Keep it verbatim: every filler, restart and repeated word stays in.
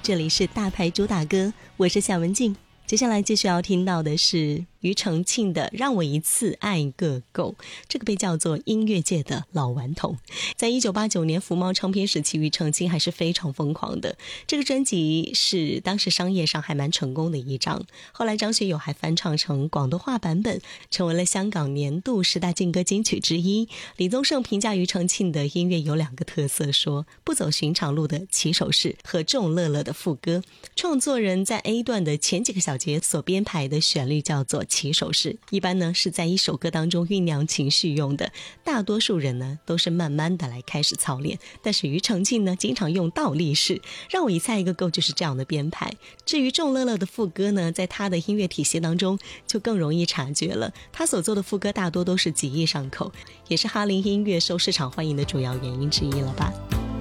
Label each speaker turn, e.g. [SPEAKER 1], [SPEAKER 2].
[SPEAKER 1] 这里是大牌主打歌，我是夏文静。接下来继续要听到的是庾澄庆的《让我一次爱个够》，这个被叫做音乐界的老顽童。在一九八九年福茂唱片时期，庾澄庆还是非常疯狂的。这个专辑是当时商业上还蛮成功的一张，后来张学友还翻唱成广东话版本，成为了香港年度十大劲歌金曲之一。李宗盛评价庾澄庆的音乐有两个特色，说不走寻常路的起手式和众乐乐的副歌。创作人在 A 段的前几个小节所编排的旋律叫做起手式，一般呢是在一首歌当中酝酿情绪用的，大多数人呢都是慢慢的来开始操练，但是庾澄庆呢经常用倒立式，让我一猜一个够就是这样的编排。至于众乐乐的副歌呢，在他的音乐体系当中就更容易察觉了，他所做的副歌大多都是极易上口，也是哈林音乐受市场欢迎的主要原因之一了吧。